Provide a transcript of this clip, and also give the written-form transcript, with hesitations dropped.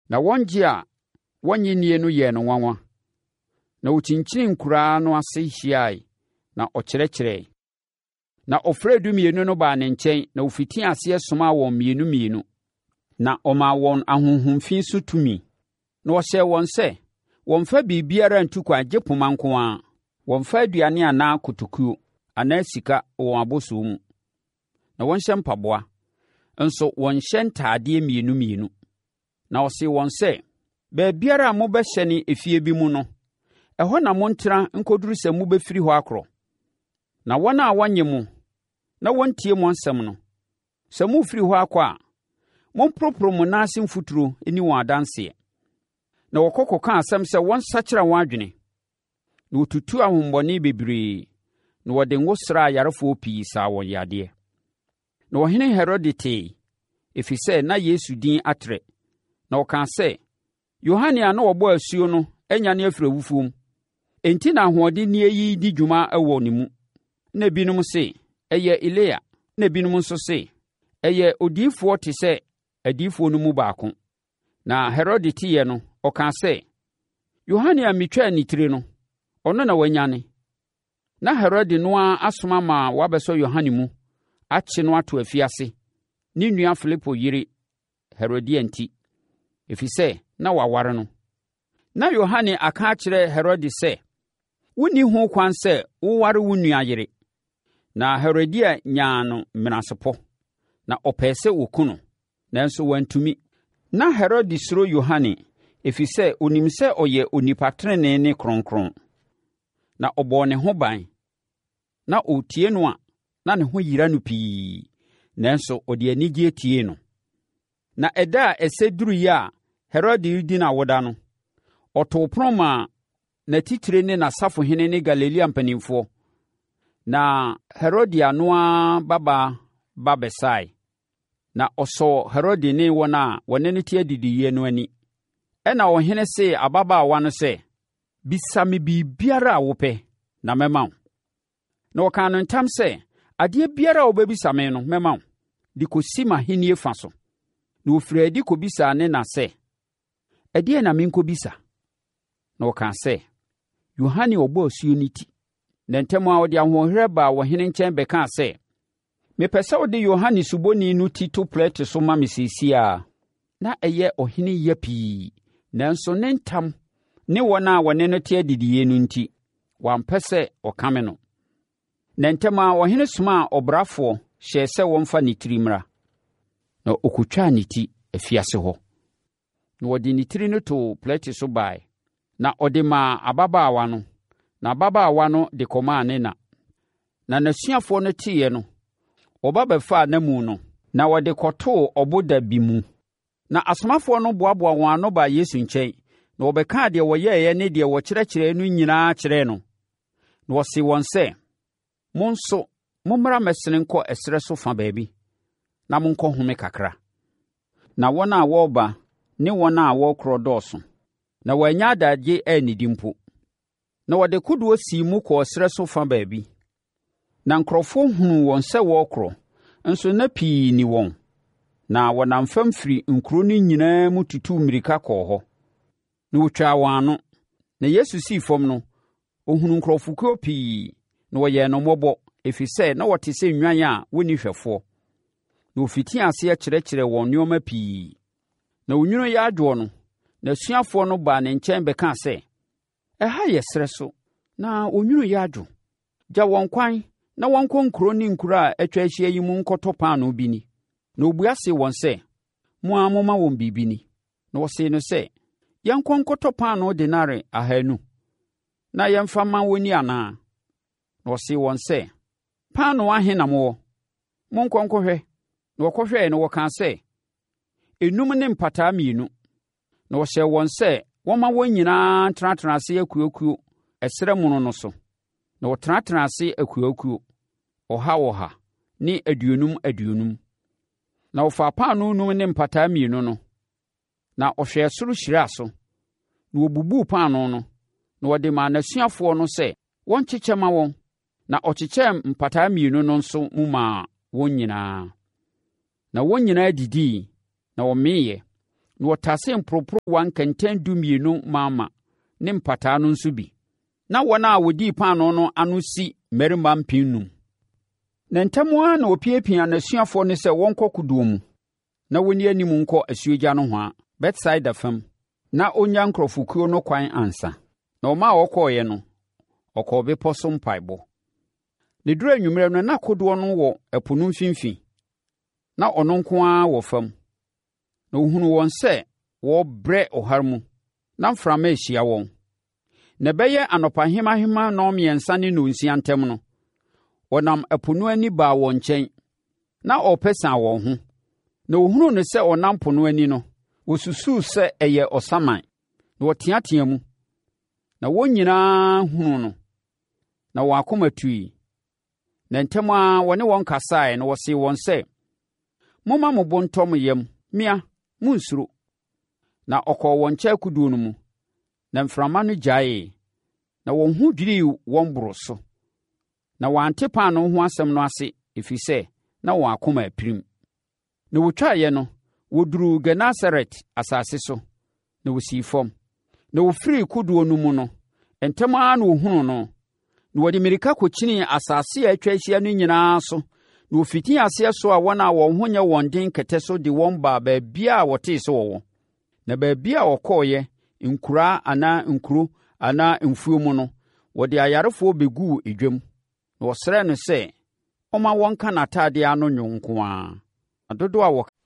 Na wɔn gye a wɔnye nie no yɛɛ no nwanwa. Na ɔkyinkyini nkuraa no ase hyiae na ɔkyerɛkyerɛe. Na ɔfrɛɛ 12 no baa ne nkyɛn na ɔfitii aseɛ somaa wɔn mmienu mmienu. Na ɔmaa wɔn ahonhomfi so tumi. Na ɔhyɛɛ wɔn sɛ, wɔmfa biribiara ntu kwan gye poma nko ara. Wɔmfa aduane anaa kotokuo anaa sika wɔ wɔn abɔsoɔ mu. Na wɔnhyɛ mpaboa. Nso wɔnhyɛ ntadeɛ mmienu mmienu. Na ɔsee wɔn sɛ, baabiara a mobɛhyɛne efie bi mu no, ɛhɔ na montena nkɔduru sɛ mobɛfiri hɔ akorɔ. Na wɔn a wɔnnye mo na wɔntie mo nsɛm no, sɛ mofiri hɔ akɔ a, momporoporo mo nan ase mfuturo ni wɔn adanseɛ. Na wɔkɔkɔka asɛm sɛ wɔnsakyera wɔn adwene. Na wɔtutu ahombɔne bebree, na wɔde ngo sraa ayarefoɔ pii saa wɔn yadeɛ. Na ɔhene Herode tee, ɛfiri sɛ na Yesu din atrɛ. Na ɔkaa sɛ, Yohane a na wɔbɔ asuo no anyane afiri awufoɔ mu. Enti na ahoɔdenneɛ yi di dwuma wɔ ne mu. Na ebinom se, ɛyɛ Elia. Na ebinom nso se, ɛyɛ odiyifoɔ te sɛ adiyifoɔ no mu baako. Na Herode teeɛ no, ɔkaa sɛ, Yohane a metwaa ne tire no, ɔno na wanyane. Na Herode no ara asoma ma wabɛsɔ Yohane mu, akye no ato afiase, ne nua Filipo yere Herodia nti, ɛfiri sɛ na waware no. Na Yohane aka akyerɛ Herode sɛ, wonni ho kwan sɛ woware wo nua yere. Na Herodia nyaa no menasepɔ, na ɔpɛɛ sɛ wɔku no, nanso wantumi. Na Herode suro Yohane, ɛfiri sɛ ɔnim sɛ ɔyɛ onipa tenenee ne kronkron. Na ɔbɔɔ ne ho ban. Na ɔtie no a, na ne ho yira no pii, nanso ɔde anigye tie no. Na ɛda a ɛsɛ duruiɛ a Herode redi n'awoda no, ɔtoo pono maa n'atitire ne n'asafohene ne Galilea mpanimfoɔ. Na Herodia no ara babaa ba bɛsae. Na ɔsɔɔ Herode ne wɔn a wɔne no te adidiiɛ no ani. Ɛna ɔhene see ababaawa no sɛ, bisa me biribiara a wopɛ, na mɛma wo. Na ɔkaa no ntam sɛ, adeɛ biara a wobɛbisa me no mɛma wo, de kɔsi m'ahennie fa so. Na ɔfiri adi kɔbisaa ne na sɛ, ɛdeɛ na menkɔbisa? Na ɔkaa sɛ, Yohane ɔbɔ asuo no ti. Na ntɛm a ɔde ahoɔherɛ baa ɔhene nkyɛn bɛkaa sɛ, mepɛ sɛ wode Yohane subɔni no ti to plɛte so ma me seesiaa. Na ɛyɛ ɔhene ya pii, nanso ne ntam ne wɔn a wɔne no te adidiiɛ no nti, wampɛ sɛ ɔkame no. Na ntɛm a ɔhene somaa ɔbrafoɔ hyɛɛ sɛ wɔmfa ne tiri mmra. Na ɔkɔtwaa ne ti afiase hɔ. Na wɔde ne tiri no too plɛte so baeɛ. Na ɔde maa ababaawa no, na ababaawa no de kɔmaa ne na. Na n'asuafoɔ no teeɛ no, ɔba bɛfaa n'amu no, na wɔde kɔtoo ɔboda bi mu. Na asomafoɔ no boaboa wɔn ano baa Yesu nkyɛn, na wɔbɛkaa deɛ wɔyɛeɛ ne deɛ wɔkyerɛkyerɛɛ no nyinaa kyerɛɛ no. Na wɔsee wɔn sɛ, mo nso mommra mmɛsene nkɔ ɛserɛ so fa baabi, na monkɔ home kakra. Na wɔn a wɔreba ne wɔn a wɔrekorɔ dɔɔso, na wɔanya adagye annidi mpo. Na wɔde kodoɔ sii mu kɔɔ ɛserɛ so fa baabi. Na nkurɔfoɔ hunuu wɔn sɛ wɔrekorɔ, nso na pii ni wɔn. Na wɔnam fam firi nkuro no nyinaa mu tutuu mmirika kɔɔ hɔ. Na wɔtwaa wɔn ano. Na Yesu sii fam no, ɔhunuu nkurɔfokuo pii, na wɔyɛɛ no mmɔbɔ, ɛfiri sɛ na wɔte sɛ nnwan a wɔnni hwɛfoɔ. Na wɔfitii aseɛ kyerɛkyerɛ wɔn nneɛma pii. Na onwunu yɛ adwoɔ no, n'asuafoɔ no baa ne nkyɛn bɛkaa sɛ, ɛha yɛ serɛ so, na onwunu yɛ adwo. Gya wɔn kwan na wɔnkɔ nkuro ne nkuro a atwa ahyia yi mu nkɔtɔ paano bi ni. Na ɔbua see wɔn sɛ, mo ara momma wɔn biribi ni. Na wɔsee no sɛ, yɛnkɔ nkɔtɔ paano denare 200, na yɛmfa ma wɔni anaa? Na wɔsee wɔn sɛ, paano ahe na mowɔ? Monkɔ nkɔhwɛ. Na wɔkɔhwɛɛ no wɔkaa sɛ, 5 ne mpataa 2. Na wɔhyɛɛ wɔn sɛ wɔmma wɔn nyinaa tenatena ase akuakuo ɛserɛ mono no so. Na wɔtenatena ase akuakuo 100 ne 50. Na wɔfaa paano 5 ne mpataa 2 no, na ɔhwɛɛ soro hyiraa so. Na wɔbubuu paano no, na wɔde maa n'asuafoɔ no sɛ wɔnkyekyɛ ma wɔn. Na ɔkyekyɛɛ mpataa 2 no nso mu maa wɔn nyinaa. Na wɔn nyinaa didii, na wɔmeeɛ. na wɔtase mporoporowa nkɛntɛn 12 ma ne mpataa no nso bi. Na wɔn a wɔdii paano no ano si mmarima 5,000. Na ntɛm ara na opiapia n'asuafoɔ no sɛ wɔnkɔ kodoɔ mu, na wɔnni anim nkɔ asuogya nohoa, Betsaida fam, na ɔnya nkurɔfokuo no kwan ansa. Na ɔma a wɔkɔɔeɛ no, ɔkɔɔ bepɔ so mpaebɔ. Ne duru anwummerɛ no, na kodoɔ no wɔ ɛpo no mfimfini, na ɔno nko ara wɔ fam. Na ɔhunuu wɔn sɛ wɔrebrɛ ɔhare mu, na mframa ahyia wɔn. Na ɛbɛyɛ anɔpahemahema 3 ne 9 ntam no, ɔnam ɛpo no ani baa wɔn nkyɛn, na ɔrepɛ saa wɔn ho. Na wɔhunuu no sɛ ɔnam po no ani no, wɔsusuu sɛ ɛyɛ ɔsaman, na wɔteatea mu. Na wɔn nyinaa hunuu no, na wɔn akoma tui. Na ntɛm ara wɔne wɔn kasaeɛ na wɔsee wɔn sɛ, “Momma mo bo ntɔ mo yam, mmea, monnsuro.” Na ɔkɔɔ wɔn nkyɛn kodoɔ no mu, na mframa no gyaee, na wɔn ho dwirii wɔn boro so. Na wɔante paano ho asɛm no ase, ɛfiri sɛ na wɔn akoma apirim. Na wɔtwaeɛ no, wɔduruu Genesaret asase so, na wɔsii fam. Na wɔfirii kodoɔ no mu no, ntɛm ara na wɔhunuu no. Na wɔde mmirika kɔkyinii asase a atwa ahyia no nyinaa so, na wɔfitii aseɛ so a wɔn a wɔn ho nyɛ wɔn den kɛtɛ so de wɔn baa baabiara a wɔtee sɛ wɔwɔ. Na baabiara a wɔkɔɔeɛ, nkuraa anaa nkuro anaa mfuo mu no, wɔde ayarefoɔ bɛguu edwam. Na wɔsrɛɛ no sɛ ɔmma wɔnka n'atadeɛ ano nnwom nko ara. Dodoɔ a